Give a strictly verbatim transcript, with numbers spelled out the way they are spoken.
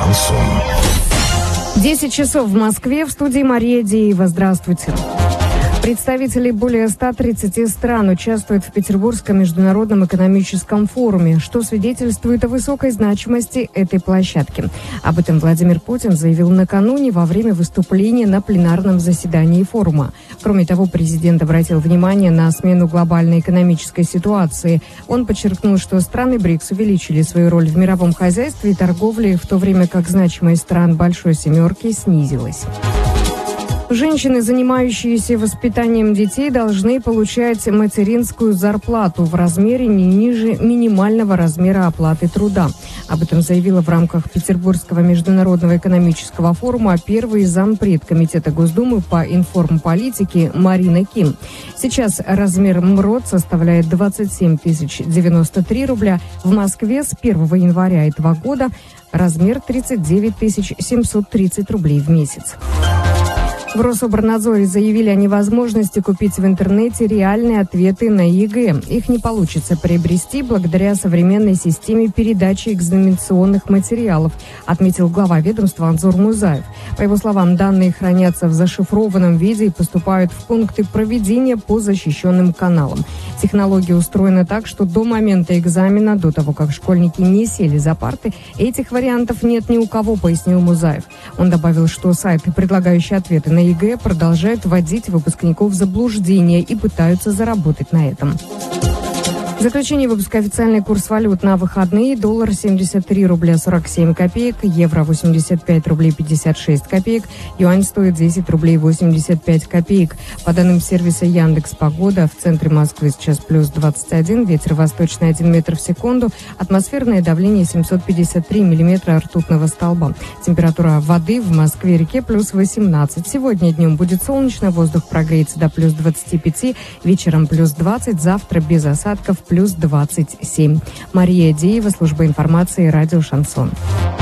Шансон. десять часов в Москве, в студии Мария Деева. Здравствуйте. Представители более ста тридцати стран участвуют в Петербургском международном экономическом форуме, что свидетельствует о высокой значимости этой площадки. Об этом Владимир Путин заявил накануне во время выступления на пленарном заседании форума. Кроме того, президент обратил внимание на смену глобальной экономической ситуации. Он подчеркнул, что страны БРИКС увеличили свою роль в мировом хозяйстве и торговле, в то время как значимость стран Большой Семерки снизилась. Женщины, занимающиеся воспитанием детей, должны получать материнскую зарплату в размере не ниже минимального размера оплаты труда. Об этом заявила в рамках Петербургского международного экономического форума первый зампред Комитета Госдумы по информполитике Марина Ким. Сейчас размер МРОТ составляет двадцать семь тысяч девяносто три рубля. В Москве с первого января этого года размер тридцать девять тысяч семьсот тридцать рублей в месяц. В Рособорнадзоре заявили о невозможности купить в интернете реальные ответы на ЕГЭ. Их не получится приобрести благодаря современной системе передачи экзаменационных материалов, отметил глава ведомства Анзор Музаев. По его словам, данные хранятся в зашифрованном виде и поступают в пункты проведения по защищенным каналам. Технология устроена так, что до момента экзамена, до того, как школьники не сели за парты, этих вариантов нет ни у кого, пояснил Музаев. Он добавил, что сайты, предлагающие ответы на ЕГЭ, продолжают вводить выпускников в заблуждение и пытаются заработать на этом. В заключение выпуска официальный курс валют на выходные. Доллар семьдесят три рубля сорок семь копеек, евро восемьдесят пять рублей пятьдесят шесть копеек, юань стоит десять рублей восемьдесят пять копеек. По данным сервиса Яндекс.Погода, в центре Москвы сейчас плюс двадцать один, ветер восточный один метр в секунду, атмосферное давление семьсот пятьдесят три миллиметра ртутного столба. Температура воды в Москве-реке плюс восемнадцать. Сегодня днем будет солнечно, воздух прогреется до плюс двадцати пяти, вечером плюс двадцать, завтра без осадков плюс двадцать семь. Мария Деева, служба информации, радио «Шансон».